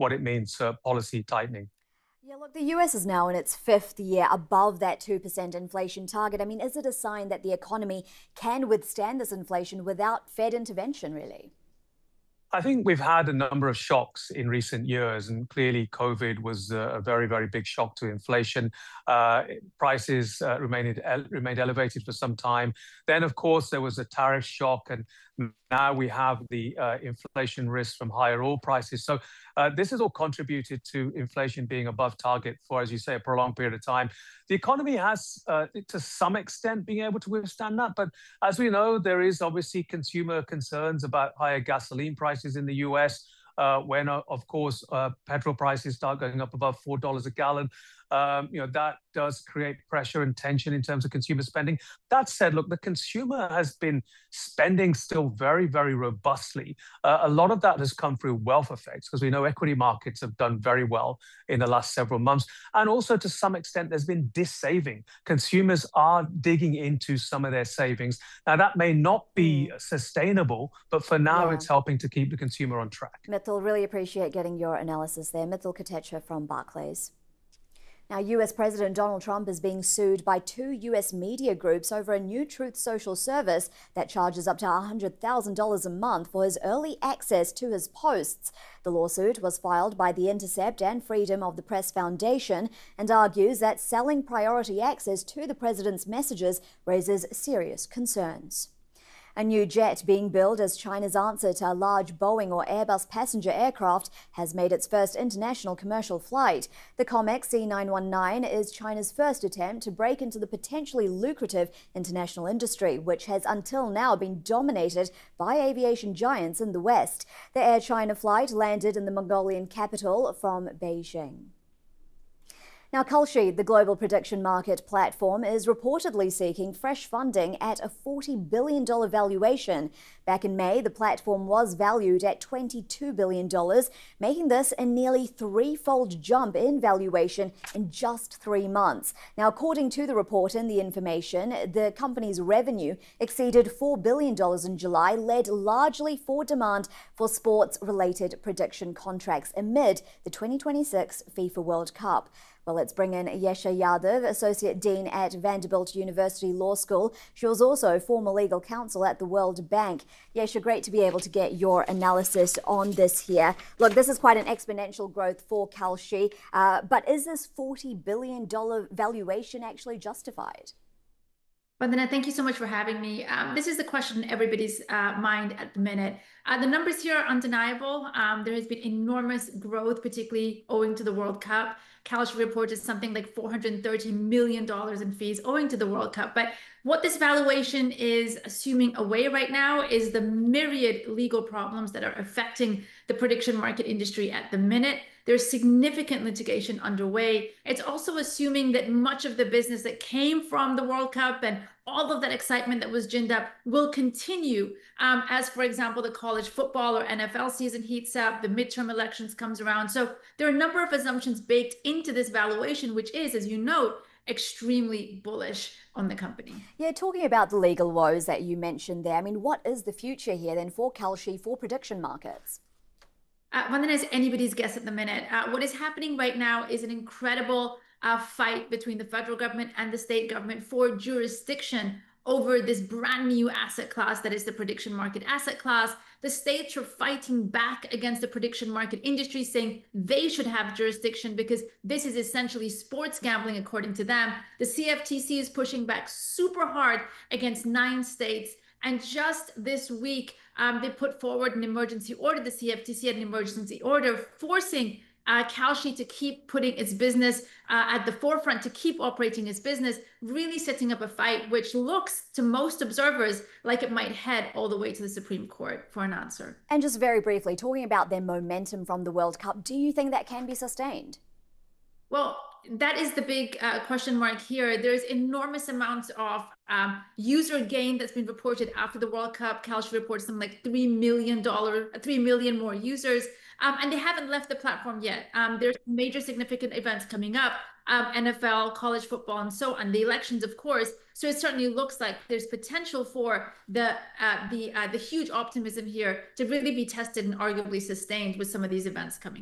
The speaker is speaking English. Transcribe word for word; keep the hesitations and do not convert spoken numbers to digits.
what it means for policy tightening. Yeah, look, the U S is now in its fifth year above that two percent inflation target. I mean, is it a sign that the economy can withstand this inflation without Fed intervention, really? I think we've had a number of shocks in recent years, and clearly COVID was a very, very big shock to inflation. Uh, prices uh, remained ele remained elevated for some time. Then, of course, there was a tariff shock, and now we have the uh, inflation risk from higher oil prices. So uh, this has all contributed to inflation being above target for, as you say, a prolonged period of time. The economy has, uh, to some extent, been able to withstand that. But as we know, there is obviously consumer concerns about higher gasoline prices in the U S. Uh, when, uh, of course, uh, petrol prices start going up above four dollars a gallon. Um, you know, that does create pressure and tension in terms of consumer spending. That said, look, the consumer has been spending still very, very robustly. Uh, a lot of that has come through wealth effects, because we know equity markets have done very well in the last several months. And also, to some extent, there's been dissaving. Consumers are digging into some of their savings. Now, that may not be Mm. sustainable, but for now, Yeah. it's helping to keep the consumer on track. Mithil, really appreciate getting your analysis there. Mithil Katecha from Barclays. Now, U S President Donald Trump is being sued by two U S media groups over a new Truth Social service that charges up to one hundred thousand dollars a month for his early access to his posts. The lawsuit was filed by The Intercept and Freedom of the Press Foundation and argues that selling priority access to the president's messages raises serious concerns. A new jet being built as China's answer to a large Boeing or Airbus passenger aircraft has made its first international commercial flight. The COMAC C nine one nine is China's first attempt to break into the potentially lucrative international industry, which has until now been dominated by aviation giants in the West. The Air China flight landed in the Mongolian capital from Beijing. Now, Kalshi, the global prediction market platform, is reportedly seeking fresh funding at a forty billion dollars valuation. Back in May, the platform was valued at twenty-two billion dollars, making this a nearly threefold jump in valuation in just three months. Now, according to the report and the information, the company's revenue exceeded four billion dollars in July, led largely for demand for sports-related prediction contracts amid the twenty twenty-six FIFA World Cup. Well, let's bring in Yesha Yadav, Associate Dean at Vanderbilt University Law School. She was also former legal counsel at the World Bank. Yesha, great to be able to get your analysis on this here. Look, this is quite an exponential growth for Kalshi, uh, but is this forty billion dollars valuation actually justified? Vandana, thank you so much for having me. Um, this is the question in everybody's uh, mind at the minute. Uh, the numbers here are undeniable. Um, there has been enormous growth, particularly owing to the World Cup. Kalshi reported something like four hundred thirty million dollars in fees owing to the World Cup. But what this valuation is assuming away right now is the myriad legal problems that are affecting the prediction market industry at the minute. There's significant litigation underway. It's also assuming that much of the business that came from the World Cup and all of that excitement that was ginned up will continue um, as, for example, the college football or N F L season heats up, the midterm elections comes around. So there are a number of assumptions baked into this valuation, which is, as you note, extremely bullish on the company. Yeah, talking about the legal woes that you mentioned there, I mean, what is the future here then for Kalshi, for prediction markets? Uh, Vandana is anybody's guess at the minute. Uh, what is happening right now is an incredible uh, fight between the federal government and the state government for jurisdiction over this brand new asset class that is the prediction market asset class. The states are fighting back against the prediction market industry, saying they should have jurisdiction because this is essentially sports gambling, according to them. The C F T C is pushing back super hard against nine states. And just this week, um, they put forward an emergency order. The C F T C had an emergency order forcing uh, Kalshi to keep putting its business uh, at the forefront, to keep operating its business, really setting up a fight which looks to most observers like it might head all the way to the Supreme Court for an answer. And just very briefly, talking about their momentum from the World Cup, do you think that can be sustained? Well, that is the big uh, question mark here. There's enormous amounts of um, user gain that's been reported after the World Cup. Kalshi reports something like three million dollars, three million more users, um, and they haven't left the platform yet. Um, there's major significant events coming up, um, N F L, college football, and so on. The elections, of course. So it certainly looks like there's potential for the uh, the uh, the huge optimism here to really be tested and arguably sustained with some of these events coming.